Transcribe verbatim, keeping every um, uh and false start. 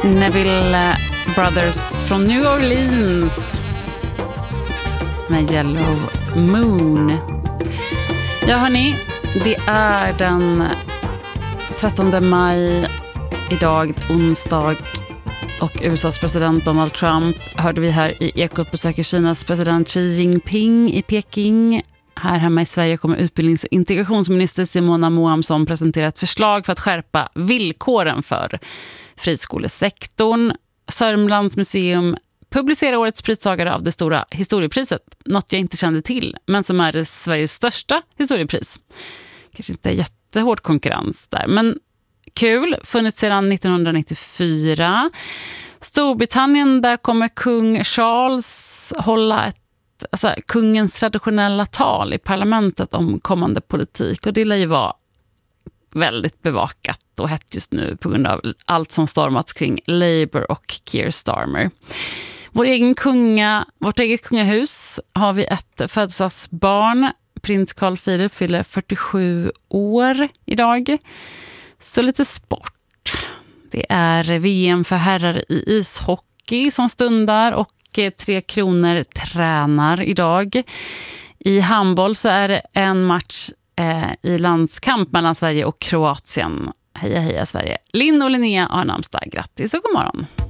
Neville Brothers från New Orleans med Yellow Moon. Ja hörni, det är den trettonde maj idag, onsdag, och U S A:s president Donald Trump hörde vi här i Ekot besöker Kinas president Xi Jinping i Peking. Här hemma i Sverige kommer utbildnings- och integrationsminister Simona Moamsson presentera ett förslag för att skärpa villkoren för friskolesektorn. Sörmlands museum publicerar årets pristagare av det stora historiepriset, något jag inte kände till, men som är Sveriges största historiepris. Kanske inte jättehård konkurrens där, men kul. Funnits sedan nittonhundranittiofyra. Storbritannien, där kommer kung Charles hålla ett Alltså, kungens traditionella tal i parlamentet om kommande politik, och det lär ju vara väldigt bevakat och hett just nu på grund av allt som stormats kring Labour och Keir Starmer. Vår egen kunga, vårt eget kungahus har vi ett födelsedagsbarn. Prins Carl Philip fyller fyrtiosju år idag. Så lite sport. Det är V M för herrar i ishockey som stundar, och Tre Kronor tränar idag. I handboll så är det en match eh, i landskamp mellan Sverige och Kroatien. Heja heja Sverige. Linn och Linnea har namnsdag. Grattis och god morgon.